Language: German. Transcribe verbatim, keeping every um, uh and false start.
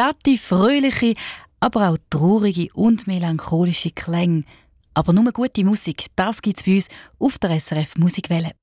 glatte, fröhliche, aber auch traurige und melancholische Klänge. Aber nur gute Musik, das gibt es bei uns auf der S R F Musikwelle.